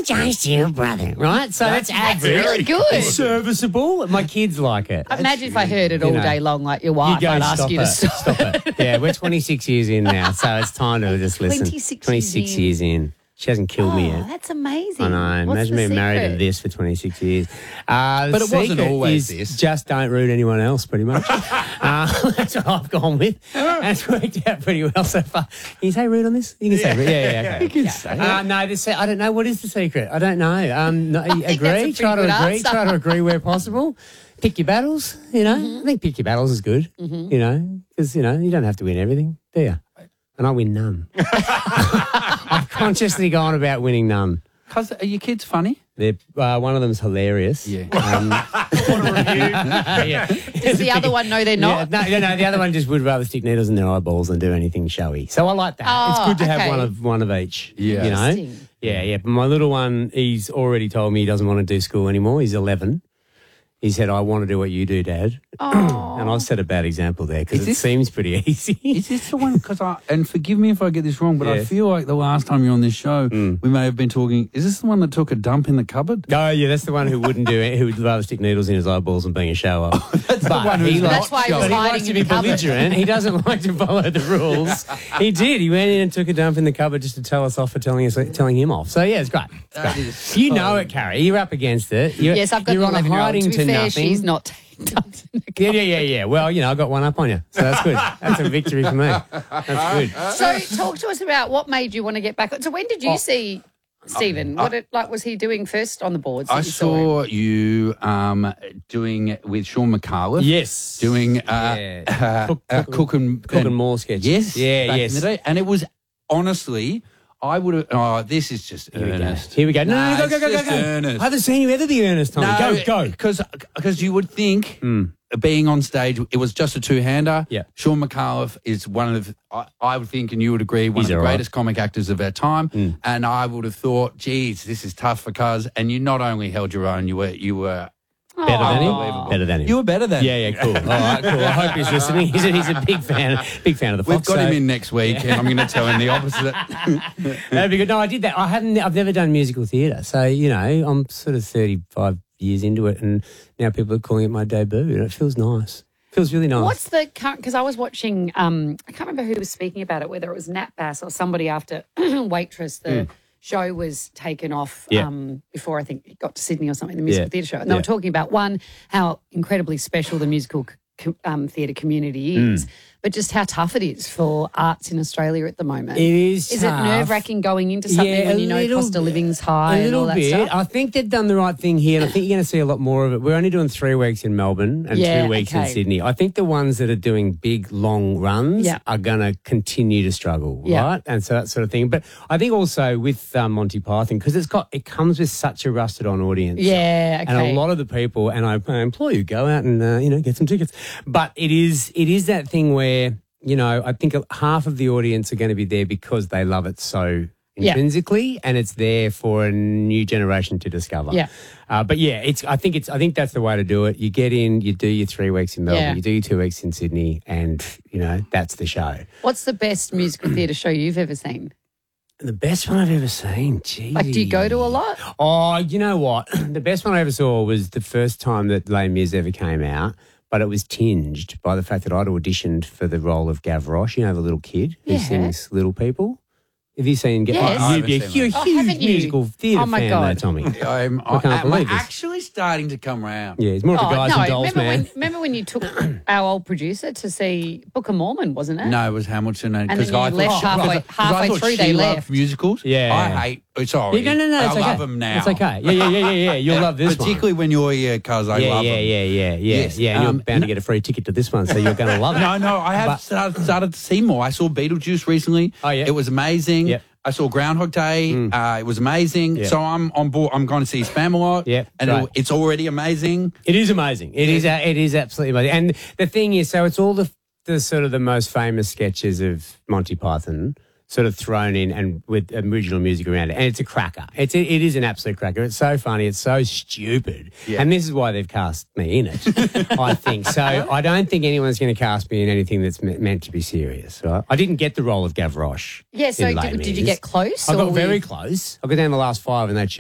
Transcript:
apologise to your brother, right? So that's average. really good. It's serviceable. My kids like it. Imagine if I heard it all day long like your wife. You go, I'd ask you to stop it. Yeah, we're 26 years in now, so it's time to just listen. 26 years in. She hasn't killed me yet. That's amazing. I know. What's Imagine the being married to secret? this for 26 years. But it wasn't always this. Just don't root anyone else, pretty much. That's what I've gone with. And it's worked out pretty well so far. Can you say root on this? You can say root. Yeah, okay. You can say it. No, I don't know. What is the secret? I don't know. No, think that's a agree. pretty Try to good agree. answer. Try to agree where possible. Pick your battles, you know. I think pick your battles is good, you know, because, you know, you don't have to win everything, do you? And I win none. I've consciously gone about winning none. Are your kids funny? They're, one of them's hilarious. Yeah. Yeah. Does the other one know they're not? Yeah, no. The other one just would rather stick needles in their eyeballs than do anything showy. So I like that. Oh, it's good to okay. have one of each. Yeah. You know. Interesting. Yeah. But my little one, he's already told me he doesn't want to do school anymore. He's 11. He said, "I want to do what you do, Dad." Oh. And I've set a bad example there because Is it this- seems pretty easy. Is this the one? And forgive me if I get this wrong, but I Yes. feel like the last time you're on this show, we may have been talking. Is this the one that took a dump in the cupboard? Oh, yeah, that's the one who wouldn't do it, who would rather stick needles in his eyeballs than being a show up. That's the one who's That's why he was But he hiding likes to in be the cupboard. belligerent. He doesn't like to follow the rules. He did. He went in and took a dump in the cupboard just to tell us off for telling him off. So, yeah, it's great. It's That great. is You so- know it, Carrie. You're up against it. Yes, I've got you're an on a 11-year-old. hiding To be to fair, nothing. she's not taking dumps in the cupboard. Yeah. Well, you know, I got one up on you. So that's good. That's a victory for me. That's good. So talk to us about what made you want to get back. So when did you see Stephen? Was he doing first on the boards? that I you saw him? saw you doing with Sean McAuliffe. Yes. Doing Cook and More sketches. Yes. Yeah, back yes. in the day. And it was honestly, I would have. Oh, this is just earnest. Here we go. No, No, go. it's just earnest. I haven't seen you ever the earnest, Tommy. Go. Because you would think being on stage, it was just a two-hander. Yeah. Sean McAuliffe is one of, I would think, and you would agree, one He's of the all right. greatest comic actors of our time. And I would have thought, geez, this is tough for Cuz. And you not only held your own, you were Better than Unbelievable. him? Better than him. You were better than Yeah, cool. All right, cool. I hope he's listening. He's a big fan of the Fox. We've got so- him in next week, and I'm going to tell him the opposite. That'd be good. No, I did that. I've never done musical theatre, so you know, I'm sort of 35 years into it, and now people are calling it my debut, and it feels nice. Feels really nice. What's the current? Because I was watching. I can't remember who was speaking about it. Whether it was Nat Bass or somebody after Waitress. The show was taken off before I think it got to Sydney or something. The musical theatre show, and they were talking about how incredibly special the musical theatre community is, but just how tough it is for arts in Australia at the moment. It is. Is it tough. nerve-wracking going into something Yeah, when a you know little- cost of living's high A and little all that bit. stuff? I think they've done the right thing here, and I think you're going to see a lot more of it. We're only doing 3 weeks in Melbourne and 2 weeks in Sydney. I think the ones that are doing big, long runs are going to continue to struggle, right? And so that sort of thing. But I think also with Monty Python, because it comes with such a rusted-on audience. Yeah, okay. And a lot of the people, and I implore you, go out and get some tickets. But it is that thing where, you know, I think half of the audience are going to be there because they love it so intrinsically, and it's there for a new generation to discover. Yeah. But yeah, I think that's the way to do it. You get in, you do your 3 weeks in Melbourne, you do your 2 weeks in Sydney, and you know that's the show. What's the best musical theatre show you've ever seen? The best one I've ever seen. Gee. Like, do you go to a lot? Oh, you know what? The best one I ever saw was the first time that Les Mis ever came out. But it was tinged by the fact that I'd auditioned for the role of Gavroche, you know, the little kid who sings Little People. Have you seen Yes. You'd be a I haven't seen huge, that. Oh, huge haven't you? musical theatre Oh, my fan God. there, Tommy. I'm can't believe this. actually starting to come round. Yeah, it's more of a guys and dolls, man. Remember when you took our old producer to see Book of Mormon, wasn't it? No, it was Hamilton. then you left halfway through, they left. musicals. Yeah. I hate. Sorry. Yeah, no, I it's okay. love them now. It's okay. Yeah. You'll love this Particularly when you're here, cuz I one. love them. Yeah. Yes, And you're bound to get a free ticket to this one, so you're going to love it. No, I have started to see more. I saw Beetlejuice recently. Oh, yeah. It was amazing. Yep. I saw Groundhog Day. It was amazing. Yep. So I'm on board. I'm going to see Spamalot. Yep, And right. it's already amazing. It is amazing. It is absolutely amazing. And the thing is, so it's all the sort of the most famous sketches of Monty Python sort of thrown in and with original music around it. And it's a cracker. It is an absolute cracker. It's so funny. It's so stupid. Yeah. And this is why they've cast me in it, I think. So I don't think anyone's going to cast me in anything that's meant to be serious. Right? I didn't get the role of Gavroche. Yeah, so in Les did you Mis. get close? I got or very you- close. I got down the last 5 and they